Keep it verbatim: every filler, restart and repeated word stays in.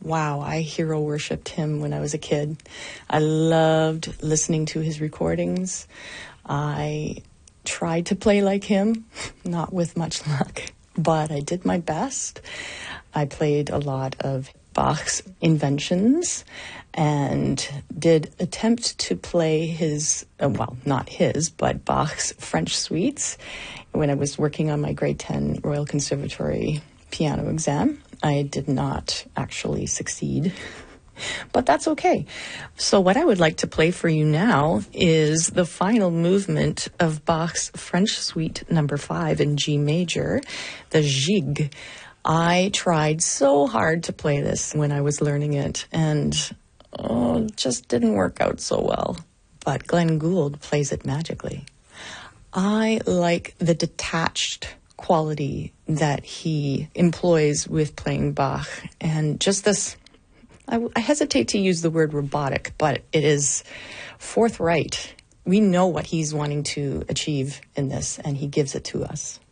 wow, I hero worshipped him when I was a kid. I loved listening to his recordings. I tried to play like him, not with much luck, but I did my best. I played a lot of Bach's inventions and did attempt to play his, uh, well, not his, but Bach's French suites when I was working on my grade ten Royal Conservatory piano exam. I did not actually succeed, but that's okay. So what I would like to play for you now is the final movement of Bach's French Suite number five in G major, the Gigue. I tried so hard to play this when I was learning it, and oh, it just didn't work out so well. But Glenn Gould plays it magically. I like the detached quality that he employs with playing Bach, and just this, I, I hesitate to use the word robotic, but it is forthright. We know what he's wanting to achieve in this, and he gives it to us.